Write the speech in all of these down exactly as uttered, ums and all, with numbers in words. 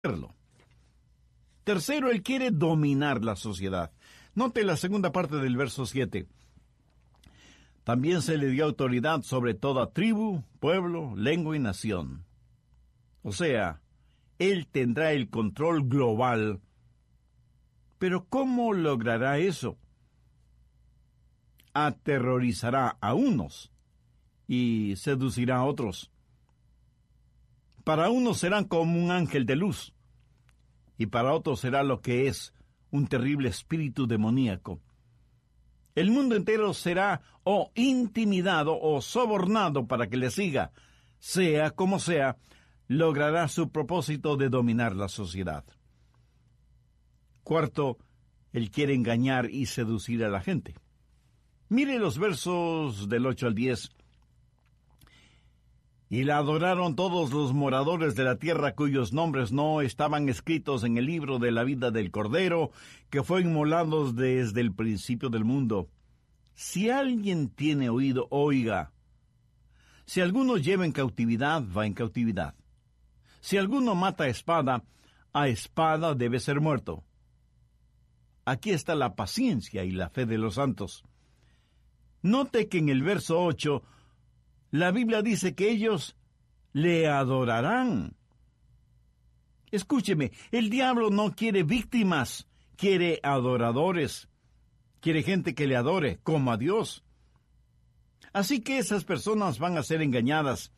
hacerlo. Tercero, él quiere dominar la sociedad. Note la segunda parte del verso siete. También se le dio autoridad sobre toda tribu, pueblo, lengua y nación. O sea, él tendrá el control global. Pero ¿cómo logrará eso? Aterrorizará a unos y seducirá a otros. Para unos serán como un ángel de luz, y para otros será lo que es un terrible espíritu demoníaco. El mundo entero será o intimidado o sobornado para que le siga. Sea como sea, logrará su propósito de dominar la sociedad. Cuarto, él quiere engañar y seducir a la gente. Mire los versos del ocho al diez. Y la adoraron todos los moradores de la tierra cuyos nombres no estaban escritos en el libro de la vida del Cordero, que fue inmolado desde el principio del mundo. Si alguien tiene oído, oiga. Si alguno lleva en cautividad, va en cautividad. Si alguno mata a espada, a espada debe ser muerto. Aquí está la paciencia y la fe de los santos. Note que en el verso ocho, la Biblia dice que ellos le adorarán. Escúcheme, el diablo no quiere víctimas, quiere adoradores. Quiere gente que le adore, como a Dios. Así que esas personas van a ser engañadas.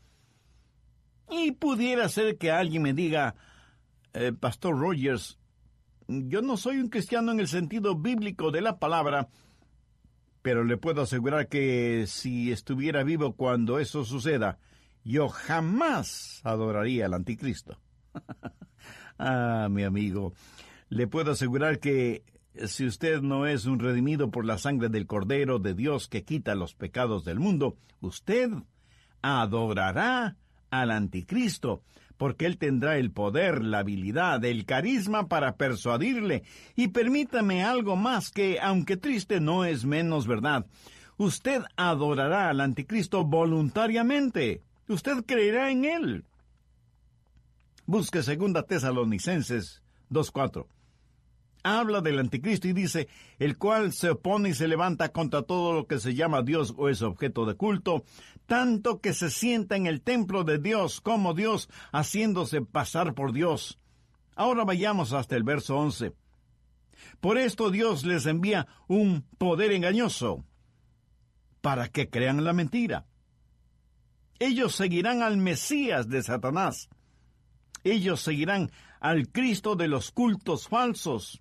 Y pudiera ser que alguien me diga, eh, Pastor Rogers, yo no soy un cristiano en el sentido bíblico de la palabra, pero le puedo asegurar que si estuviera vivo cuando eso suceda, yo jamás adoraría al anticristo. Ah, mi amigo, le puedo asegurar que si usted no es un redimido por la sangre del Cordero de Dios que quita los pecados del mundo, usted adorará al anticristo, porque él tendrá el poder, la habilidad, el carisma para persuadirle. Y permítame algo más que, aunque triste, no es menos verdad. Usted adorará al anticristo voluntariamente. Usted creerá en él. Busque segunda Tesalonicenses dos cuatro. Habla del anticristo y dice, el cual se opone y se levanta contra todo lo que se llama Dios o es objeto de culto, tanto que se sienta en el templo de Dios como Dios, haciéndose pasar por Dios. Ahora vayamos hasta el verso once. Por esto Dios les envía un poder engañoso, para que crean la mentira. Ellos seguirán al Mesías de Satanás. Ellos seguirán al Cristo de los cultos falsos.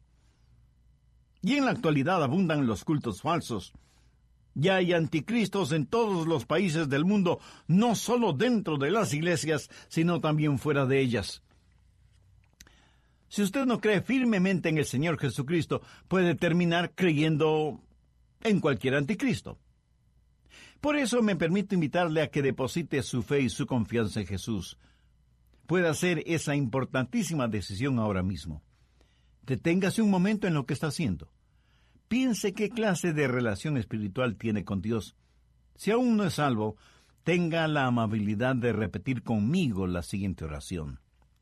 Y en la actualidad abundan los cultos falsos. Ya hay anticristos en todos los países del mundo, no solo dentro de las iglesias, sino también fuera de ellas. Si usted no cree firmemente en el Señor Jesucristo, puede terminar creyendo en cualquier anticristo. Por eso me permito invitarle a que deposite su fe y su confianza en Jesús. Puede hacer esa importantísima decisión ahora mismo. Deténgase un momento en lo que está haciendo. Piense qué clase de relación espiritual tiene con Dios. Si aún no es salvo, tenga la amabilidad de repetir conmigo la siguiente oración.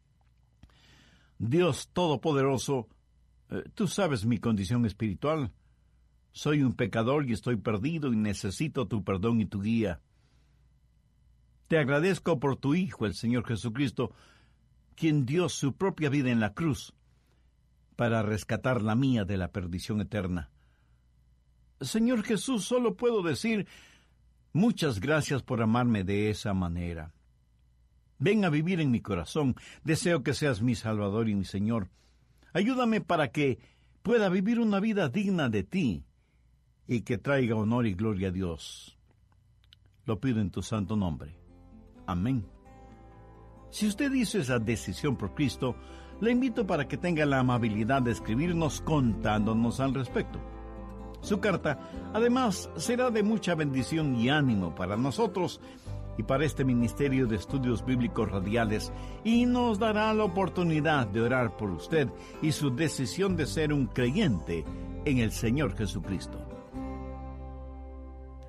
Dios Todopoderoso, eh, tú sabes mi condición espiritual. Soy un pecador y estoy perdido y necesito tu perdón y tu guía. Te agradezco por tu Hijo, el Señor Jesucristo, quien dio su propia vida en la cruz para rescatar la mía de la perdición eterna. Señor Jesús, solo puedo decir muchas gracias por amarme de esa manera. Ven a vivir en mi corazón. Deseo que seas mi Salvador y mi Señor. Ayúdame para que pueda vivir una vida digna de ti y que traiga honor y gloria a Dios. Lo pido en tu santo nombre. Amén. Si usted hizo esa decisión por Cristo, le invito para que tenga la amabilidad de escribirnos contándonos al respecto. Su carta, además, será de mucha bendición y ánimo para nosotros y para este Ministerio de Estudios Bíblicos Radiales, y nos dará la oportunidad de orar por usted y su decisión de ser un creyente en el Señor Jesucristo.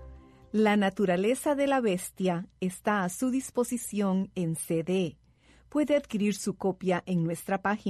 La naturaleza de la bestia está a su disposición en C D. puede adquirir su copia en nuestra página.